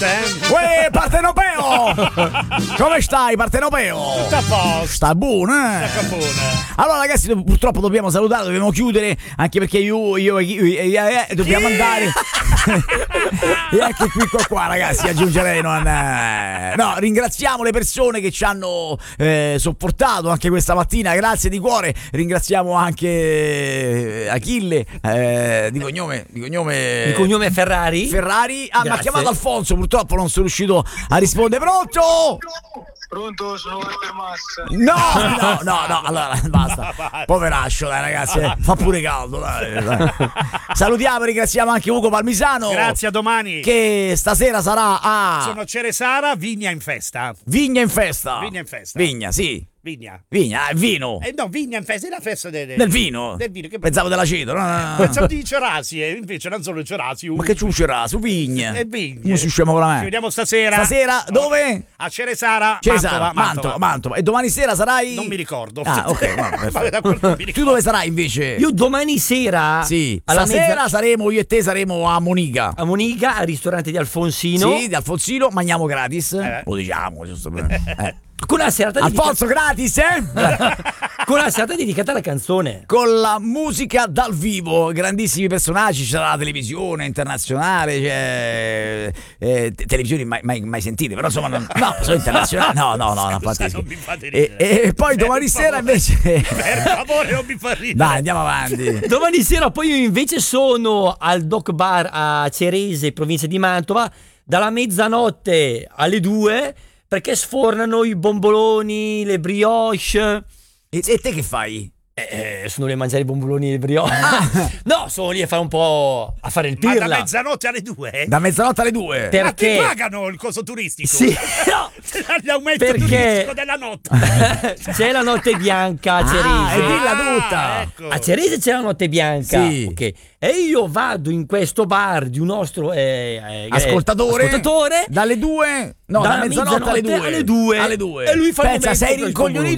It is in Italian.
eh? Uè, partenopeo! Come stai, partenopeo? Tutto a posto. Sta buono, eh? Sta buono. Allora ragazzi, purtroppo dobbiamo salutare, dobbiamo chiudere, anche perché io dobbiamo andare. E anche qui qua ragazzi, aggiungerei no, ringraziamo le persone che ci hanno sopportato anche questa mattina, grazie di cuore. Ringraziamo anche Achille, di cognome Ferrari. Mi ha chiamato Alfonso, purtroppo non sono riuscito a rispondere. Pronto? Pronto, sono Walter Massa. No, allora basta. Poveraccio, dai ragazzi, fa pure caldo, dai. Salutiamo e ringraziamo anche Ugo Palmisano. Grazie, a domani. Che stasera sarà a Sono Ceresara, Vigna in festa. Vigna in festa. Vigna, sì. Vigna, vino. No, Vigna in festa, è la festa del vino. Del vino. Che pensavo della ceto, no? Pensavo di Cerasi, invece non solo Cerasi. Ma che c'è un Cerasi? Vigna. È Vigna. Non si scema con la me. Ci vediamo stasera. Stasera dove? A Ceresara, Mantova. E domani sera sarai? Non mi ricordo. Ah, ok. Tu dove sarai invece? Io domani sera. Sì. Stasera saremo, io e te saremo a Monica. A Monica, al ristorante di Alfonsino. Sì, di Alfonsino, mangiamo gratis. Lo diciamo, giusto per... Con una serata Alfonso gratis, con una serata dedicata alla canzone, con la musica dal vivo, grandissimi personaggi, c'è la televisione internazionale, c'è televisioni mai sentite, però insomma sono internazionali. No, infatti non mi fate ridere. E poi domani sera invece per favore non mi fa ridere. Dai, andiamo avanti. Domani sera poi io invece sono al Doc Bar a Cerese, provincia di Mantova, dalla mezzanotte alle 2, perché sfornano i bomboloni, le brioche. E te che fai? Sono lì a mangiare i bomboloni e le brioche. No, sono lì a fare un po', a fare il pirla. Ma da mezzanotte alle 2? Da mezzanotte alle 2? Perché? Ti pagano il coso turistico? Sì, no. L'aumento turistico della notte. C'è la notte bianca a Cerese. E dilla tutta. Ecco. A Cerese c'è la notte bianca. Sì. Okay. E io vado in questo bar di un nostro ascoltatore dalle 2. No, da mezzanotte alle 2. E lui fa pensa, sei il rincoglionito